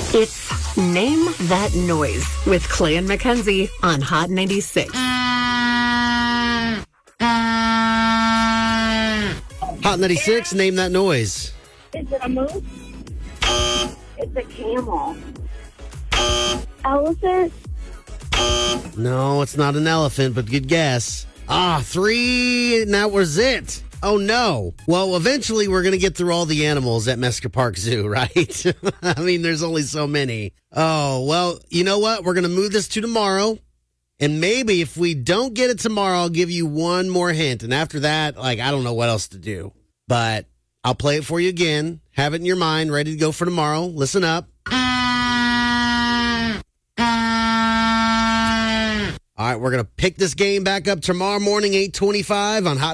It's Name That Noise with Clay and Mackenzie on Hot 96. Hot 96, Name That Noise. Is it a moose? It's a camel. Elephant? No, it's not an elephant, but good guess. 3, and that was it. Oh, no. Well, eventually we're going to get through all the animals at Mesker Park Zoo, right? I mean, there's only so many. Oh, well, you know what? We're going to move this to tomorrow. And maybe if we don't get it tomorrow, I'll give you one more hint. And after that, I don't know what else to do. But I'll play it for you again. Have it in your mind, ready to go for tomorrow. Listen up. All right, we're going to pick this game back up tomorrow morning, 8:25 on Hot